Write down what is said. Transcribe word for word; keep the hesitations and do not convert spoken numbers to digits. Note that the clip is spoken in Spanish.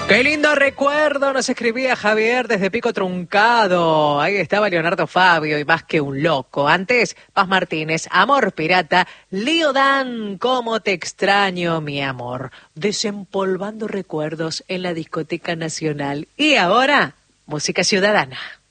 Qué lindo recuerdo, nos escribía Javier desde Pico Truncado. Ahí estaba Leonardo Fabio y Más que un loco. Antes, Paz Martínez, Amor Pirata, Lío Dan, cómo te extraño, mi amor. Desempolvando recuerdos en la Discoteca Nacional. Y ahora, música ciudadana.